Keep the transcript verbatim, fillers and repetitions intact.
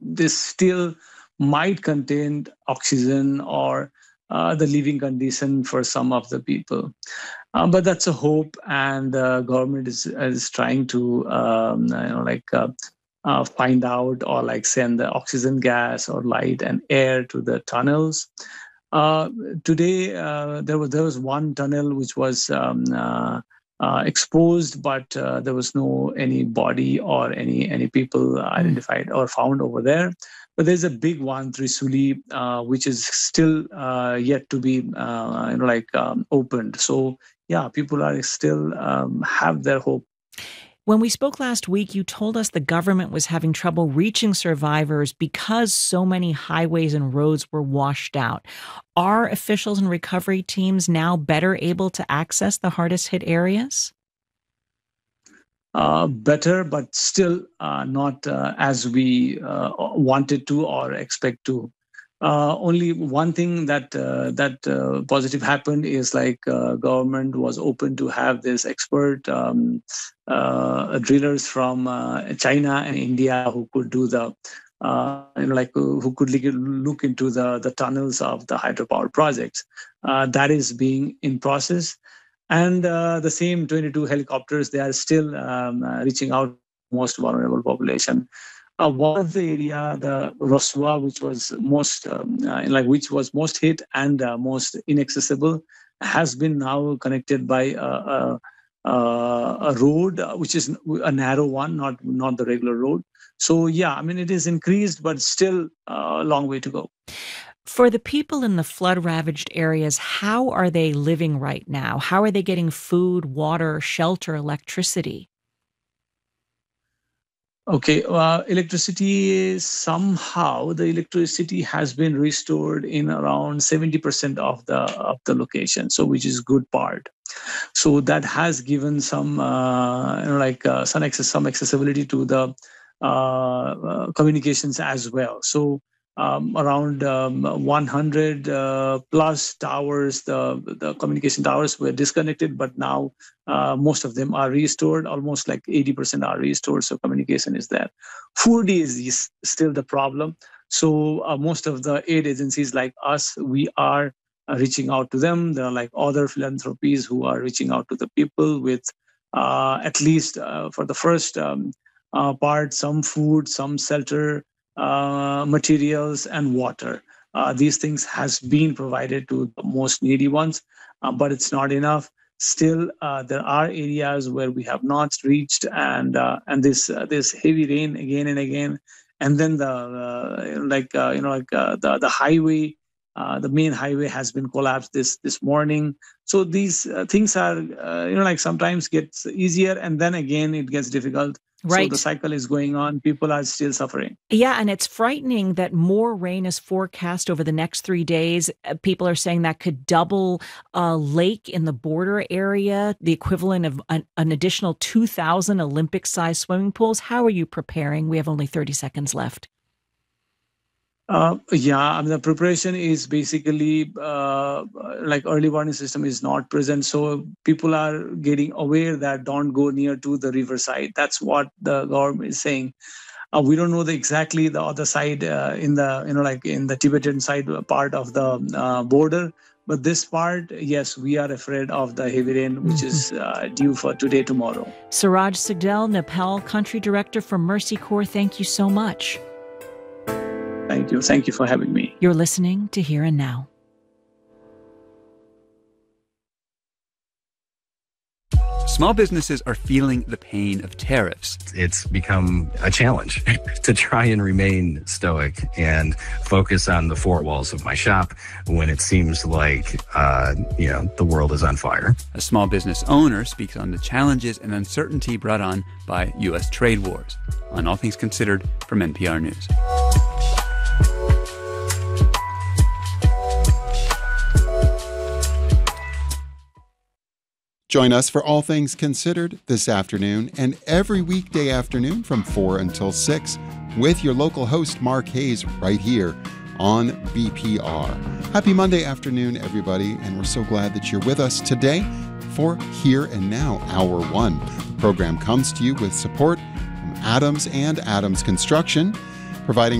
this still might contain oxygen or uh, the living condition for some of the people. Uh, but that's a hope, and the government is is trying to um, you know like uh, uh, find out or like send the oxygen gas or light and air to the tunnels. Uh, today uh, there was there was one tunnel which was um, uh, uh, exposed, but uh, there was no any body or any any people identified or found over there. But there's a big one, Trisuli, uh, which is still uh, yet to be uh, you know like um, opened. So yeah, people are still um, have their hope. When we spoke last week, you told us the government was having trouble reaching survivors because so many highways and roads were washed out. Are officials and recovery teams now better able to access the hardest hit areas? Uh, better, but still uh, not uh, as we uh, wanted to or expect to. Uh, only one thing that uh, that uh, positive happened is like uh, government was open to have this expert um, uh, drillers from uh, China and India who could do the uh, you know like who could look into the the tunnels of the hydropower projects. Uh, that is being in process, and uh, the same twenty-two helicopters, they are still um, uh, reaching out to the most vulnerable population. Uh, one of the area, the Roswa, which was most um, uh, like which was most hit and uh, most inaccessible, has been now connected by uh, a, a road, uh, which is a narrow one, not not the regular road. So yeah, I mean it is increased, but still uh, a long way to go. For the people in the flood-ravaged areas, how are they living right now? How are they getting food, water, shelter, electricity? Okay, uh, electricity, somehow the electricity has been restored in around seventy percent of the of the location, so which is good part. So that has given some uh, you know, like uh, some access, some accessibility to the uh, uh, communications as well. So um, around um, one hundred uh, plus towers, the the communication towers were disconnected, but now uh, most of them are restored. Almost like eighty percent are restored, so communication is there. Food is, is still the problem. So uh, most of the aid agencies like us, we are uh, reaching out to them. There are like other philanthropies who are reaching out to the people with uh, at least uh, for the first um, uh, part, some food, some shelter, uh, materials, and water. Uh, these things has been provided to the most needy ones, uh, but it's not enough. Still, uh, there are areas where we have not reached, and uh, and this uh, this heavy rain again and again, and then the uh, like uh, you know like uh, the the highway, uh, the main highway has been collapsed this this morning. So these uh, things are uh, you know like sometimes gets easier, and then again it gets difficult. Right. So the cycle is going on. People are still suffering. Yeah, and it's frightening that more rain is forecast over the next three days. People are saying that could double a lake in the border area, the equivalent of an, an additional two thousand Olympic-sized swimming pools. How are you preparing? We have only thirty seconds left. Uh, yeah, I mean, the preparation is basically uh, like early warning system is not present. So people are getting aware that don't go near to the riverside. That's what the government is saying. Uh, we don't know the exactly the other side uh, in the, you know, like in the Tibetan side part of the uh, border. But this part, yes, we are afraid of the heavy rain, which is uh, due for today, tomorrow. Suraj Sigdel, Nepal Country Director for Mercy Corps, thank you so much. Thank you. Thank you for having me. You're listening to Here and Now. Small businesses are feeling the pain of tariffs. It's become a challenge to try and remain stoic and focus on the four walls of my shop when it seems like, uh, you know, the world is on fire. A small business owner speaks on the challenges and uncertainty brought on by U S trade wars. On All Things Considered from N P R News. Join us for All Things Considered this afternoon and every weekday afternoon from four until six with your local host, Mark Hayes, right here on B P R. Happy Monday afternoon, everybody, and we're so glad that you're with us today for Here and Now, Hour One. The program comes to you with support from Adams and Adams Construction, providing